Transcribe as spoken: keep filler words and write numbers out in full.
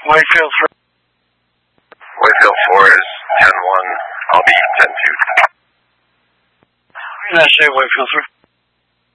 Whitefield three. Whitefield four is ten one. I'll be ten two. United States Whitefield three.